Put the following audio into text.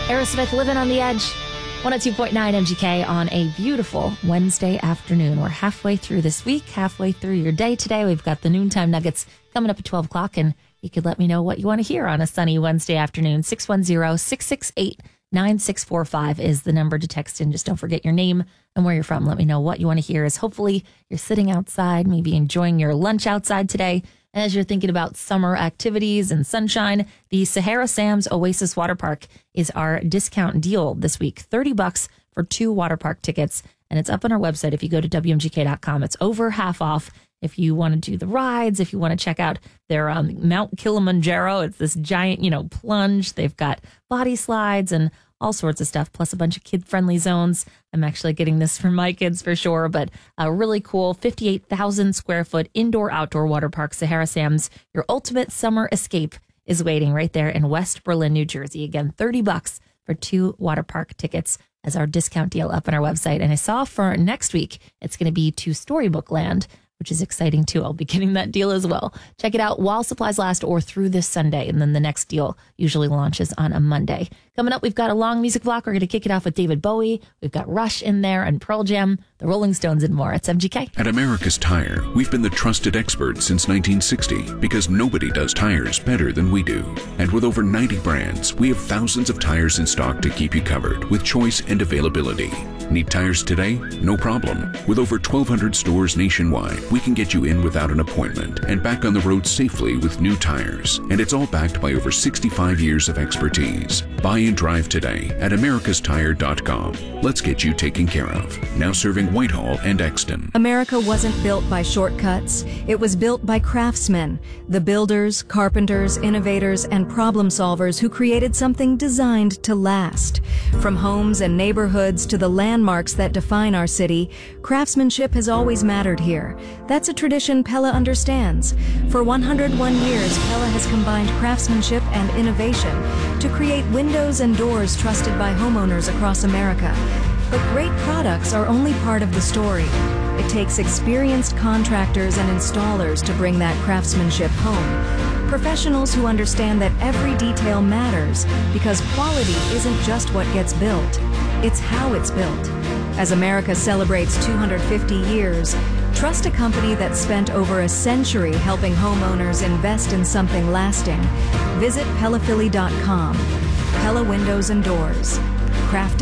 Aerosmith, Living on the Edge. 102.9 MGK on a beautiful Wednesday afternoon. We're halfway through this week, halfway through your day today. We've got the Noontime Nuggets coming up at 12 o'clock, and you could let me know what you want to hear on a sunny Wednesday afternoon. 610-668-9645 is the number to text in. Just don't forget your name and where you're from. Let me know what you want to hear. As hopefully you're sitting outside, maybe enjoying your lunch outside today. As you're thinking about summer activities and sunshine, the Sahara Sam's Oasis Water Park is our discount deal this week. $30 for 2 water park tickets. And it's up on our website. If you go to WMGK.com, it's over half off. If you want to do the rides, if you want to check out their Mount Kilimanjaro, it's this giant, plunge. They've got body slides and all sorts of stuff, plus a bunch of kid-friendly zones. I'm actually getting this for my kids for sure, but a really cool 58,000 square foot indoor-outdoor water park, Sahara Sam's. Your ultimate summer escape is waiting right there in West Berlin, New Jersey. Again, $30 for 2 water park tickets as our discount deal up on our website. And I saw for next week, it's going to be to Storybook Land, which is exciting too. I'll be getting that deal as well. Check it out while supplies last or through this Sunday. And then the next deal usually launches on a Monday. Coming up, we've got a long music block. We're going to kick it off with David Bowie. We've got Rush in there and Pearl Jam, the Rolling Stones, and more. It's MGK. At America's Tire, we've been the trusted experts since 1960 because nobody does tires better than we do. And with over 90 brands, we have thousands of tires in stock to keep you covered with choice and availability. Need tires today? No problem. With over 1,200 stores nationwide, we can get you in without an appointment and back on the road safely with new tires. And it's all backed by over 65 years of expertise. Buy and drive today at americastire.com. Let's get you taken care of. Now serving Whitehall and Exton. America wasn't built by shortcuts. It was built by craftsmen, the builders, carpenters, innovators, and problem solvers who created something designed to last. From homes and neighborhoods to the landmarks that define our city, craftsmanship has always mattered here. That's a tradition Pella understands. For 101 years, Pella has combined craftsmanship and innovation to create windows and doors trusted by homeowners across America. But great products are only part of the story. It takes experienced contractors and installers to bring that craftsmanship home. Professionals who understand that every detail matters because quality isn't just what gets built, it's how it's built. As America celebrates 250 years, trust a company that spent over a century helping homeowners invest in something lasting. Visit PellaPhilly.com. Pella Windows and Doors. Crafted